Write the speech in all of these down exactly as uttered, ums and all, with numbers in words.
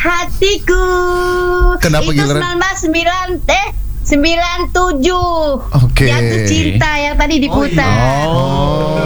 hatiku. Kenapa itu giliran? sembilan belas sembilan eh sembilan tujuh. Oke. Jatuh cinta yang tadi diputar. Oh.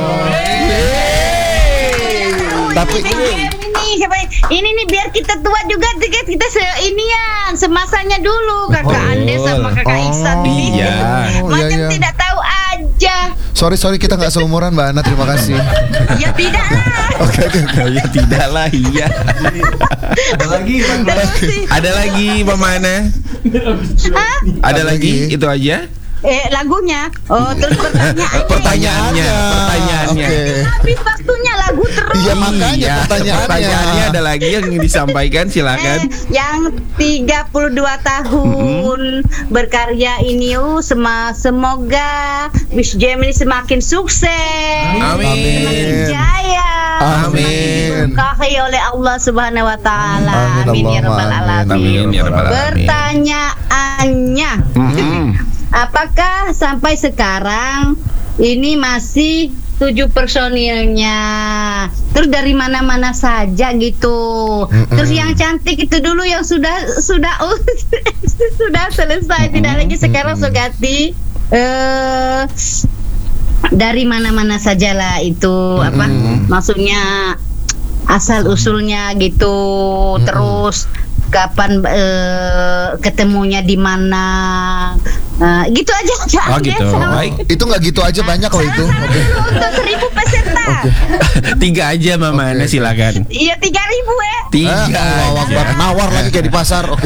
Tapi ini siapa ini nih biar kita tua juga kita, kita se inian semasanya dulu kakak Oh, Andes sama kakak oh, Iksan ini. iya. Macam Iya, iya. tidak tahu aja. sorry sorry kita nggak seumuran Mbak Ana, terima kasih. Ya tidak lah. Oke oke. Ya tidak lah, iya. Ada lagi, Bang. Terus sih, Ada lagi pemana? hah? Ada Ada lagi? lagi. Itu aja? Eh lagunya. Oh terus pertanyaannya. Pertanyaannya, pertanyaannya. Oke. Habis waktunya lagu terus. Iya makanya Iya, pertanyaannya. pertanyaannya ada lagi yang ingin disampaikan, Eh, silakan. yang tiga puluh dua tahun berkarya ini uh, sema, semoga Miss Jam ini semakin sukses, Amin. semakin jaya, Amin. semakin diberkahi oleh Allah Subhanahu Wa Taala. Amin, Amin ya Allahumma rabbal amin. alamin. Amin ya rabbal alamin. Pertanyaannya, Mm-mm. apakah sampai sekarang ini masih tujuh personilnya? Terus dari mana-mana saja gitu. Mm-mm. Terus yang cantik itu dulu yang sudah sudah sudah selesai, tidak lagi sekarang Sugati. Eh dari mana-mana sajalah itu apa? Maksudnya asal usulnya gitu. Terus kapan eh, ketemunya di mana? Eh, gitu aja. Oh gitu. Baik. Itu nggak gitu aja, banyak loh itu. Oke. Untuk seribu peserta. Tiga aja Mama Ana, Oke. silakan. Iya tiga ribu ya. Tiga Eh, Allahu Akbar. aja. Nawar lagi kayak di pasar. Oke.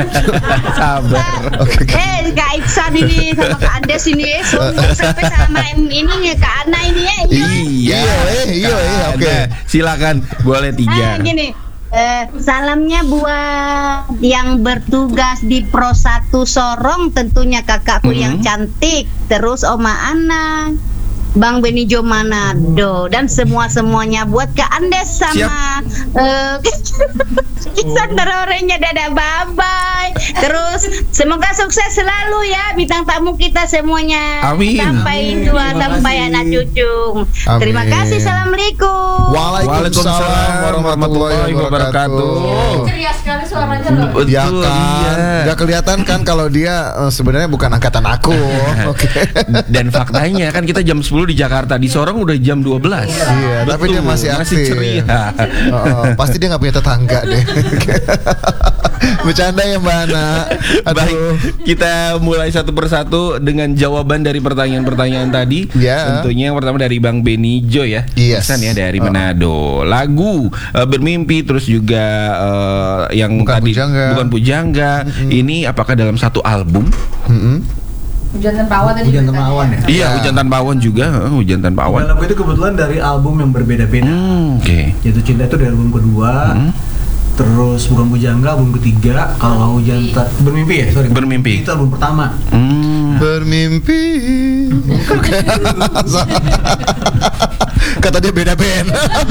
Sabar. Oke, oke. Eh Kak Iksan ini sama Kak Andes ini ya, sombong sampai sama em- ini ya Kak Ana ini ya. Iya. Iya, Iya, eh, iya, eh, oke. Ada. Silakan, boleh Ah, tiga. gini. Eh, salamnya buat yang bertugas di Pro satu Sorong, tentunya kakakku Mhm. yang cantik, terus Oma Ana, Bang Benijo Manado, dan semua-semuanya buat Kak Andes sama eh Iksan terorenya. Dadah, bye-bye. Terus semoga sukses selalu ya bintang tamu kita semuanya. Amin. Sampai tua, sampai anak cucu. Terima Amin. kasih. Assalamualaikum. Waalaikumsalam warahmatullahi wabarakatuh. Ceria sekali suaranya loh. Betul, Ya kan, iya. nggak kelihatan kan kalau dia eh, sebenarnya bukan angkatan aku. Oke. Dan faktanya kan kita jam sepuluh di Jakarta, di Sorong udah jam dua belas. Iya, tapi dia masih Masih aktif. ceria. Oh, oh, pasti dia nggak punya tetangga deh. Bercanda ya Mbak Ana. Baik, Aduh. kita mulai satu persatu dengan jawaban dari pertanyaan-pertanyaan tadi. Ya. Tentunya yang pertama dari Bang Benijo ya. Yes. Iksan ya dari Oh. Manado. Lagu eh, Bermimpi, terus juga eh, yang Bukan tadi Pujangga. Bukan Pujangga. Ini apakah dalam satu album? Mm-mm. Hujan tanpa awan tadi. Hujan tanpa awan ya. Iya, Ya. Hujan Tanpa Awan juga. eh, Hujan Tanpa Awan. Dan lagu itu kebetulan dari album yang berbeda-beda. Hmm, Oke. Jatuh Cinta itu dari album kedua. Hmm. Terus Bukan Pujangga album ketiga. Kalau Hujan Ta- Bermimpi ya, sorry. Bermimpi. Itu album pertama. Hmm. Bermimpi. Kata dia beda band.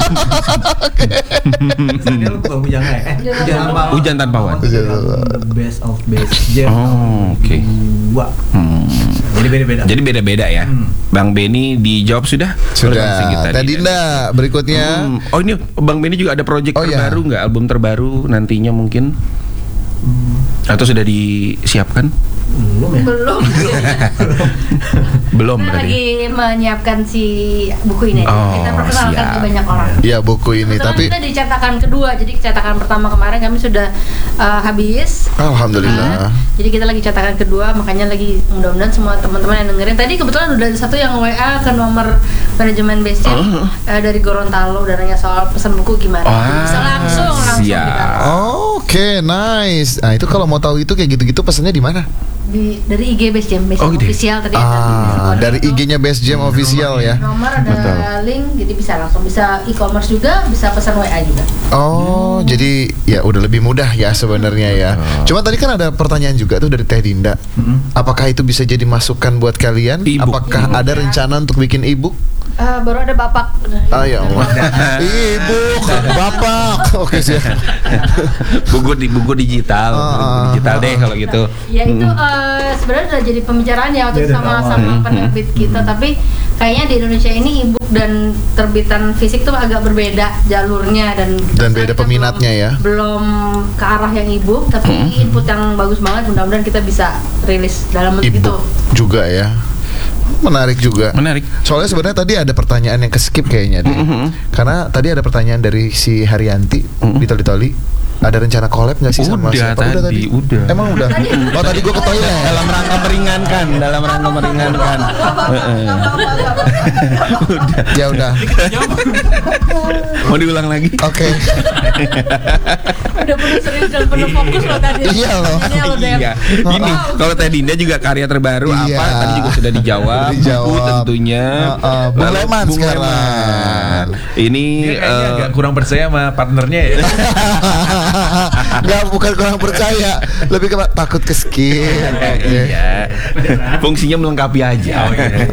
Dia Bukan Pujangga ya. Eh, Hujan Tanpa Awan. Hujan Tanpa Awan. Itu dari album The Best of Best Jam. Oh, oke. Dua. Hmm. Jadi beda-beda. Jadi beda-beda ya. Hmm. Bang Beni dijawab sudah? Pertanyaan kita Sudah. tadi. Tadi Dinda berikutnya. Hmm. Oh ini Bang Beni juga ada project Oh, iya. terbaru nggak? Album terbaru nantinya mungkin? Atau sudah disiapkan? Belum ya? Belum. Belum Kita berarti. lagi menyiapkan si buku ini. Oh, Kita perkenalkan siap. ke banyak orang. Ya buku ini Kebetulan tapi kita di cetakan kedua, jadi cetakan pertama kemarin kami sudah uh, habis. alhamdulillah. Nah, jadi kita lagi cetakan kedua, makanya lagi mudah-mudahan semua teman-teman yang dengerin. Tadi kebetulan udah ada satu yang W A ke nomor manajemen Base Jam Oh. uh, dari Gorontalo, dan nanya soal pesan buku gimana. Wah, Jadi bisa langsung langsung siap. kita Oke, nice. Nah, itu kalau mau tahu itu kayak gitu-gitu pesannya di mana? di dari I G Base Jam, Base Oh, Jam gitu ya? official tadi Ah, ada dari I G-nya Best Jam official ya. nomor, ada Betul. link, jadi bisa langsung, bisa e-commerce juga, bisa pesan W A juga. Oh, jadi ya udah lebih mudah ya sebenarnya ya. Cuma tadi kan ada pertanyaan juga tuh dari Teh Dinda. Apakah itu bisa jadi masukan buat kalian? E-book. Apakah ada rencana untuk bikin e-book? Eh, baru ada bapak. Ah ya Allah. Ibu, bapak. Oke sih. buku di buku digital, buku digital deh kalau gitu. Ya itu eh, sebenarnya udah jadi pembicaraan ya waktu Ya, itu udah sama awal. sama penerbit kita, tapi kayaknya di Indonesia ini e-book dan terbitan fisik tuh agak berbeda jalurnya dan Dan saya beda kita peminatnya belum, ya. belum ke arah yang e-book, tapi input yang bagus banget, mudah-mudahan kita bisa rilis dalam bentuk itu. Ibu juga ya. Menarik juga. Menarik. Soalnya sebenarnya tadi ada pertanyaan yang keskip kayaknya deh. Karena tadi ada pertanyaan dari si Haryanti di Toli Toli. Ada rencana collab nggak sih sama Udah siapa? tadi, udah. Emang udah. Oh tadi gue ke toilet. Dalam rangka meringankan, dalam rangka meringankan. Heeh. Ya udah. Mau diulang lagi? Oke. Udah penuh serius dan penuh fokus loh tadi. Iya loh. Ini lo Dem. Iya. Ini kalau Teh Dinda juga karya terbaru Iya. apa? Tadi juga sudah dijawab. Dijawab. Buku tentunya. Heeh, Bung Lalu Leman Bung sekarang. Leman. Ini Dia kayaknya eh, agak kurang percaya sama partnernya ya. Enggak, bukan kurang percaya, lebih ke takut ke skip. iya. Fungsinya melengkapi aja.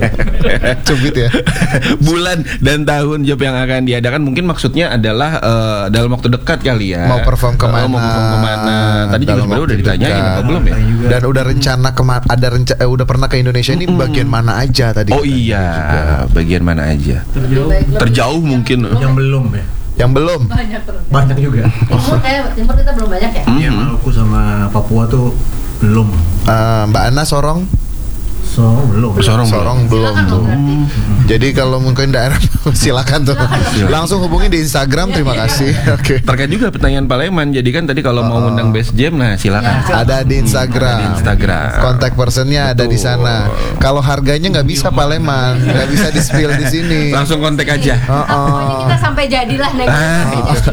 Cubit ya. Bulan dan tahun job yang akan diadakan mungkin maksudnya adalah eh, dalam waktu dekat kali ya. Mau perform kemana? Oh, mau perform kemana? Tadi juga Dalam sebenarnya waktu udah ditanyain dekat. apa belum ya? Dan udah rencana kemana? Ada rencana, eh, udah pernah ke Indonesia ini bagian mana aja tadi? Oh katanya iya, juga. bagian mana aja? Terjauh. Baik, lebih- Terjauh mungkin. Yang belum ya. Yang belum. banyak terus. Banyak juga. Timur kayak timur kita belum banyak ya. Ya Maluku sama Papua tuh belum. Eh, Mbak Ana Sorong. So belum. Sorong belum. Sorong belum Silakan tuh. loh berarti. Jadi kalau mungkin daerah silakan tuh. Langsung hubungi di Instagram. Terima kasih. Oke. Terkait juga pertanyaan Pak Leman. Jadi kan tadi kalau mau undang Best Jam, nah silakan. Ada di Instagram. Ada di Instagram. Kontak personnya ada di sana. Kalau harganya nggak bisa Pak Leman, nggak bisa di spill di sini. Langsung kontak aja. Oh, Nah, pokoknya kita sampai jadilah nego. Ah.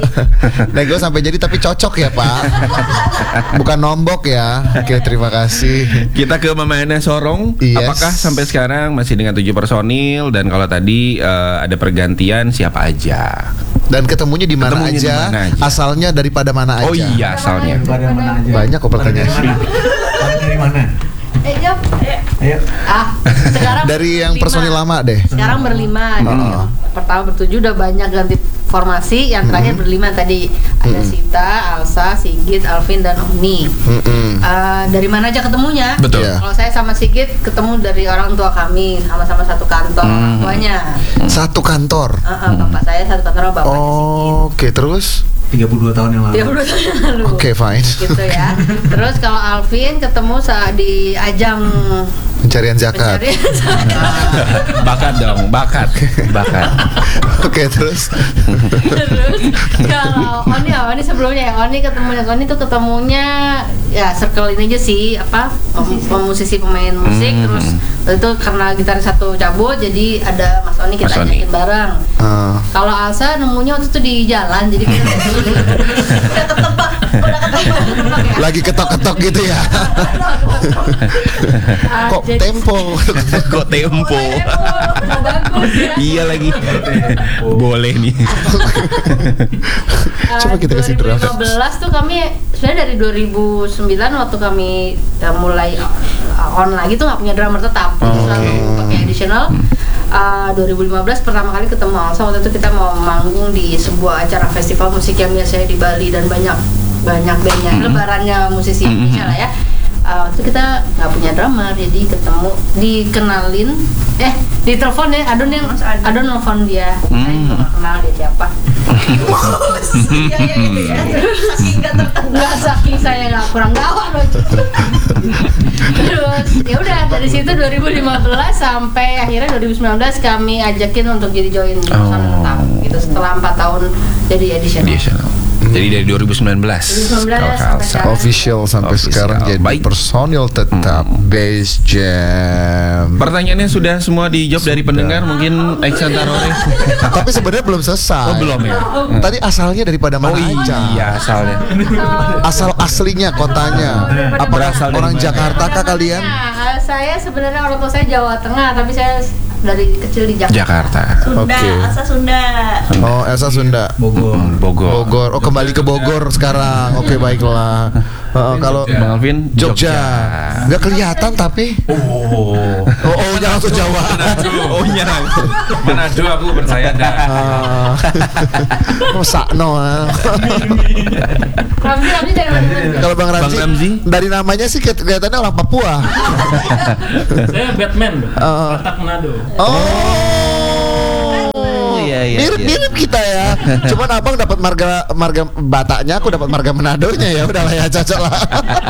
Nego sampai jadi tapi cocok ya Pak. Bukan nombok ya. Oke, terima kasih. Kita ke Mama Ana Sorong. Yes. Apakah sampai sekarang masih dengan tujuh personil, dan kalau tadi eh, ada pergantian siapa aja? Dan ketemunya di mana Ketemunya di aja, mana aja. asalnya daripada mana aja. Oh iya asalnya. Pada mana aja. Banyak kok pertanyaan. Pada dari mana? Eh, jawab. Eh, Ayo. ah, sekarang Dari yang berlima. personil lama deh. Sekarang berlima. Jadi Oh. yang pertama bertujuh udah banyak ganti formasi. Yang terakhir berlima tadi ada Sita, Alsa, Sigit, Alvin dan Oni. Mm-mm. Eh, dari mana aja ketemunya? Betul. Iya. Kalau saya sama Sigit ketemu dari orang tua kami, sama-sama satu kantor orang tuanya. Satu kantor. Eh, eh, bapak saya satu kantor sama bapaknya Sigit. Oh, oke terus. tiga puluh dua tahun yang lalu. tiga puluh tahun yang lalu. Oke, fine. Gitu ya. Terus kalau Alvin ketemu saat di ajang Pencarian zakat. pencarian Bakat dong, bakat, bakat. Oke, terus. Terus kalau Oni, oh, Oni sebelumnya ya, Oni ketemunya, Oni tuh ketemunya ya circle ini aja sih, apa pem- pemusisi pemain musik. Hmm. Terus waktu itu karena gitaris satu cabut, jadi ada Mas Oni kita Mas Oni. ajakin bareng. Eh, Kalau Alsa nemunya waktu itu di jalan, jadi kita udah ketebak, udah ketebak ya. lagi ketok-ketok gitu ya. Ah, Kok jadi- tempo? Kok tempo? Oh, bagus ya. Iya lagi. Boleh nih. Coba kita kasih dua ribu lima draft. belas tuh kami sebenarnya dari dua ribu sembilan waktu kami uh, mulai uh, on lagi tuh nggak punya drummer tetap, jadi selalu pakai additional. Uh, dua ribu lima belas pertama kali ketemu Alsa, waktu itu kita mau manggung di sebuah acara festival musik yang biasanya di Bali dan banyak banyak bandnya, lebarannya musisi Indonesia lah ya. Uh, waktu kita nggak punya drummer, jadi ketemu, dikenalin, eh ditelepon ya, Adon yang Adon nelfon dia, saya juga nggak kenal dia siapa. Iya iya gitu ya. Saking nggak terkenal, nggak saking saya nggak kurang gawat loh. Terus ya udah dari situ dua ribu lima belas sampai akhirnya dua ribu sembilan belas kami ajakin untuk jadi join personel tetap gitu setelah empat tahun jadi additional. Additional. Jadi dari dua ribu sembilan belas. dua ribu sembilan belas Kalau sampai Alsa. sekarang. Official sampai Official. sekarang jadi Baik. personil tetap Base Jam. Pertanyaannya sudah semua dijawab dari pendengar, mungkin Iksan Tarore. Tapi sebenarnya belum selesai. Oh, belum ya? Tadi asalnya daripada mana Oh aja? iya asalnya. Asal aslinya kotanya. Apa Berasal dari orang mana? Jakarta kah kalian? Nah, saya sebenarnya orang tua saya Jawa Tengah, tapi saya dari kecil di Jakarta. Jakarta. Sunda, Oke. asal Sunda. Oh, Elsa Sunda. Bogor. Hmm, Bogor. Bogor. Oh, kembali ke Bogor sekarang. Oke, baiklah. Uh, kalau Bang Alvin Jogja. Nggak kelihatan tapi. Oh. Oh, oh nya langsung Jawa. Oh nya. Manado aku percaya dah. Ah. Oh sakno. ah. Ramzi, Ramzi dari mana? Kalau Bang Ramzi, Bang Ramzi? dari namanya sih kelihatannya orang Papua. Saya Batman, Uh. Batak Manado. Oh, iya, iya, mirip-mirip kita ya. Cuman abang dapat marga marga Bataknya, aku dapat marga Manadonya ya. Udahlah ya, cocok lah.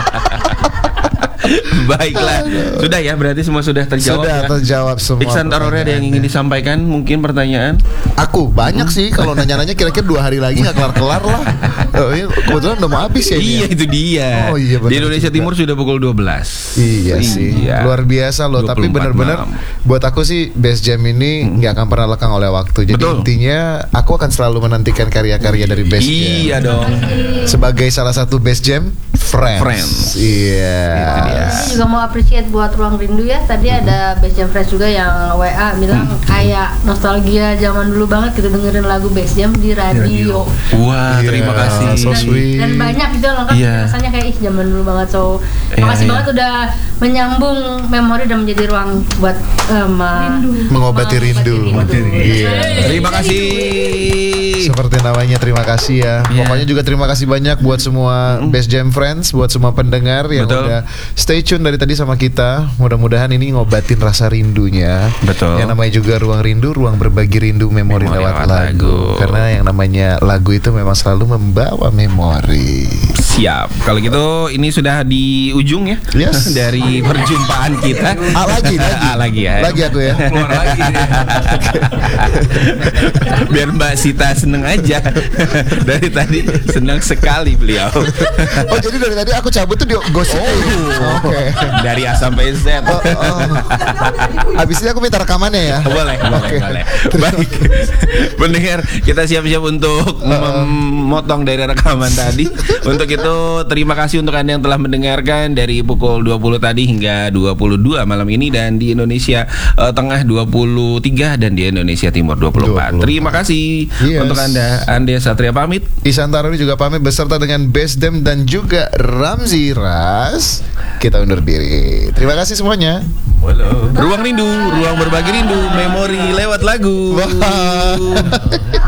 Baiklah, sudah ya, berarti semua sudah terjawab. Sudah ya? terjawab semua. Iksan Tarore ada yang ingin disampaikan? Mungkin pertanyaan? Aku banyak sih, kalau nanya-nanya kira-kira dua hari lagi nggak kelar-kelar lah. Oh, ini kebetulan udah mau habis ya. Iya, ini ya? itu dia. Oh, iya, benar Di Indonesia juga. Timur sudah pukul dua belas. Iya sih, Iya. luar biasa loh. Tapi dua puluh empat benar-benar malam. buat aku sih Best Jam ini nggak akan pernah lekang oleh waktu. Jadi Betul. intinya aku akan selalu menantikan karya-karya dari Best Jam. Iya dong. Sebagai salah satu Best Jam Friends. Friends. Iya. Itu dia. Ini juga mau appreciate buat Ruang Rindu ya. Tadi ada Best Jam Friends juga yang W A bilang kayak nostalgia zaman dulu banget kita dengerin lagu Best Jam di radio. Wah, Iya, terima kasih. so sweet. Dan banyak gitu lengkap Iya. rasanya kayak ih zaman dulu banget. So Iya, makasih iya. banget udah menyambung memori dan menjadi ruang buat eh, ma- Mengobati rindu. Iya. Terima kasih. Seperti namanya, terima kasih ya. Iya. Pokoknya juga terima kasih banyak buat semua Best Jam Friends, buat semua pendengar yang Betul. udah stay tune dari tadi sama kita. Mudah-mudahan ini ngobatin rasa rindunya. Betul. Yang namanya juga ruang rindu, ruang berbagi rindu, memori, Memori lewat, lewat lagu. lagu. Karena yang namanya lagu itu memang selalu membawa memori. Siap. Kalau gitu ini sudah di ujung ya. Yes. Dari perjumpaan kita. Ah, lagi, lagi. Ah, lagi ya. Lagi aku ya. Keluar lagi dia. Biar Mbak Sita seneng aja. Dari tadi senang sekali beliau. Oh, jadi dari tadi aku cabut tuh di gosip. Oh. Oke. Dari A sampai Z. Oh, oh. Habis ini aku minta rekamannya ya. Boleh, boleh, Oke. boleh. Baik. Pendengar, kita siap-siap untuk memotong dari rekaman tadi. Untuk itu, terima kasih untuk Anda yang telah mendengarkan dari pukul dua puluh tadi hingga dua puluh dua malam ini, dan di Indonesia eh, Tengah dua puluh tiga dan di Indonesia Timur dua puluh empat. dua puluh empat. Terima kasih Yes. untuk Anda. Ande Satria pamit. Ihsan Taruri juga pamit beserta dengan Best Dem dan juga Ramzi Ras. Kita undur diri. Terima kasih semuanya. Ruang rindu, ruang berbagi rindu, memori lewat lagu. Wah.